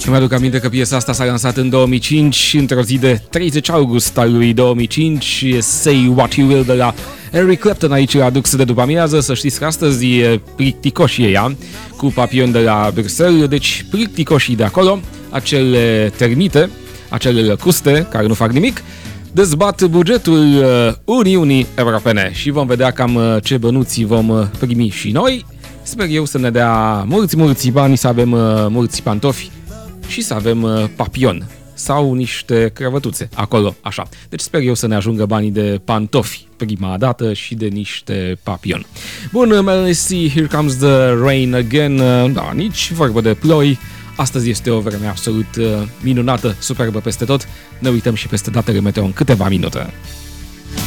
Îmi aduc aminte că piesa asta s-a lansat în 2005, într-o zi de 30 august al lui 2005, Say What You Will de la Eric Clapton aici la Dux de după amiază. Să știți că astăzi e plicticoșie ea, cu Papillon de la Bruxelles, deci plicticoșii de acolo, acele termite, acele lăcuste care nu fac nimic, dezbat bugetul Uniunii Europene și vom vedea cam ce bănuți vom primi și noi. Sper eu să ne dea mulți bani, să avem mulți pantofi și să avem papion sau niște crăvătuțe acolo, așa. Deci sper eu să ne ajungă banii de pantofi prima dată și de niște papion. Bun, Melanie C, Here Comes the Rain Again. Da, nici vorbă de ploi. Astăzi este o vreme absolut minunată, superbă peste tot. Ne uităm și peste datele meteo în câteva minute.